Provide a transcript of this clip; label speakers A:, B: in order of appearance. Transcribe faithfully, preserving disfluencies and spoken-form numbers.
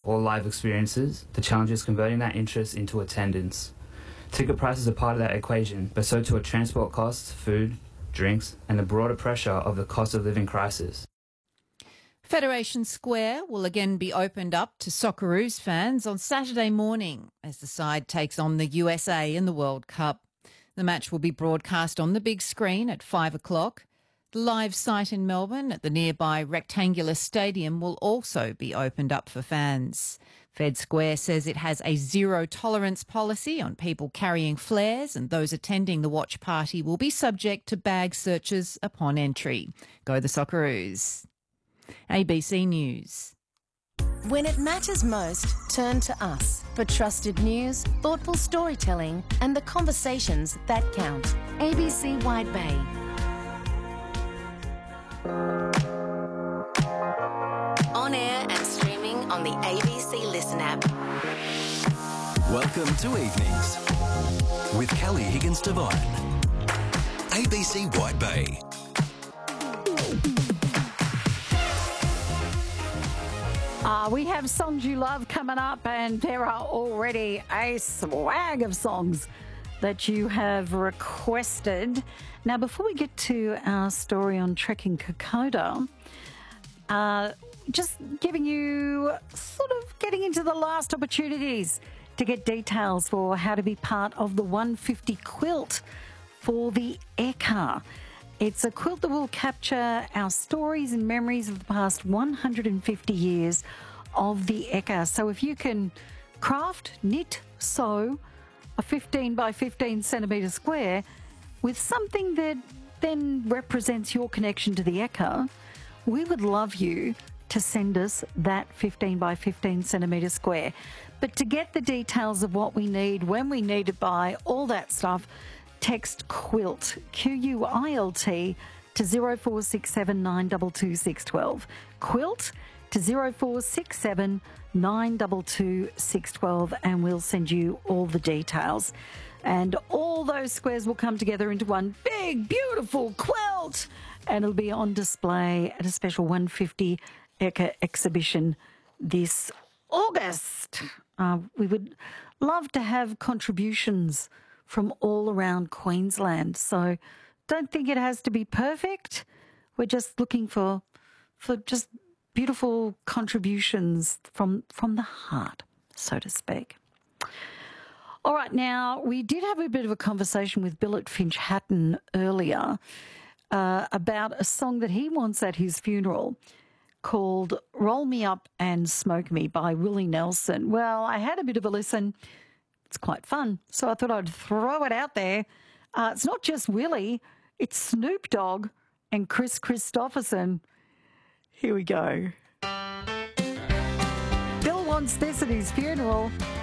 A: or live experiences, the challenge is converting that interest into attendance. Ticket prices are part of that equation, but so too are transport costs, food, drinks, and the broader pressure of the cost of living crisis.
B: Federation Square will again be opened up to Socceroos fans on Saturday morning as the side takes on the U S A in the World Cup. The match will be broadcast on the big screen at five o'clock. The live site in Melbourne at the nearby rectangular stadium will also be opened up for fans. Fed Square says it has a zero tolerance policy on people carrying flares, and those attending the watch party will be subject to bag searches upon entry. Go the Socceroos. A B C News.
C: When it matters most, turn to us for trusted news, thoughtful storytelling and the conversations that count. A B C Wide Bay. On air and streaming on the A B C Listen app.
D: Welcome to Evenings with Kelly Higgins Devine. A B C Wide Bay.
E: Uh, we have Songs You Love coming up, and there are already a swag of songs that you have requested. Now, before we get to our story on trekking Kokoda, uh, just giving you sort of getting into the last opportunities to get details for how to be part of the one fifty quilt for the Ekka. It's a quilt that will capture our stories and memories of the past one hundred fifty years of the Ekka. So if you can craft, knit, sew a fifteen by fifteen centimetre square with something that then represents your connection to the Ekka, we would love you to send us that fifteen by fifteen centimetre square. But to get the details of what we need, when we need it by, all that stuff, text QUILT, Q U I L T, to zero four six seven nine two two six one two. QUILT to zero four six seven nine two two six one two, and we'll send you all the details. And all those squares will come together into one big, beautiful quilt, and it'll be on display at a special one fifty Ekka exhibition this August. Uh, we would love to have contributions from all around Queensland. So don't think it has to be perfect. We're just looking for for just beautiful contributions from from the heart, so to speak. All right, now, we did have a bit of a conversation with Billet Finch Hatton earlier uh, about a song that he wants at his funeral called Roll Me Up and Smoke Me by Willie Nelson. Well, I had a bit of a listen. It's quite fun, so I thought I'd throw it out there. Uh, it's not just Willie, it's Snoop Dogg and Chris Christopherson. Here we go. Bill wants this at his funeral.